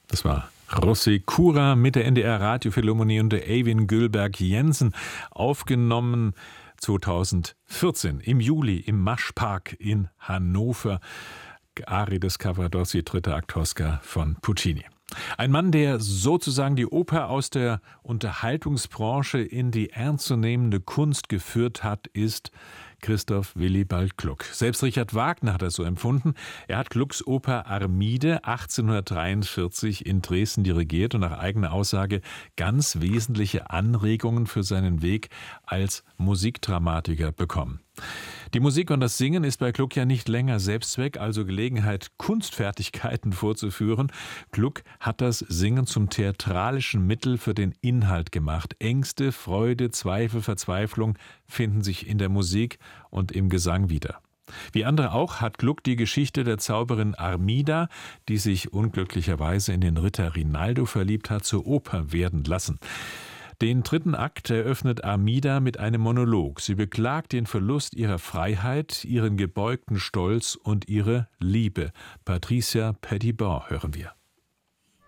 Das war Rossi Kura mit der NDR Radiophilharmonie und der Eyvind Gylberg Jensen, aufgenommen 2014 im Juli im Maschpark in Hannover. Ari des Cavaradossi, dritter Akt Tosca von Puccini. Ein Mann, der sozusagen die Oper aus der Unterhaltungsbranche in die ernstzunehmende Kunst geführt hat, ist Christoph Willibald Gluck. Selbst Richard Wagner hat das so empfunden. Er hat Glucks Oper Armide 1843 in Dresden dirigiert und nach eigener Aussage ganz wesentliche Anregungen für seinen Weg als Musikdramatiker bekommen. Die Musik und das Singen ist bei Gluck ja nicht länger Selbstzweck, also Gelegenheit, Kunstfertigkeiten vorzuführen. Gluck hat das Singen zum theatralischen Mittel für den Inhalt gemacht. Ängste, Freude, Zweifel, Verzweiflung finden sich in der Musik und im Gesang wieder. Wie andere auch hat Gluck die Geschichte der Zauberin Armida, die sich unglücklicherweise in den Ritter Rinaldo verliebt hat, zur Oper werden lassen. Den dritten Akt eröffnet Armida mit einem Monolog. Sie beklagt den Verlust ihrer Freiheit, ihren gebeugten Stolz und ihre Liebe. Patricia Pettibon hören wir.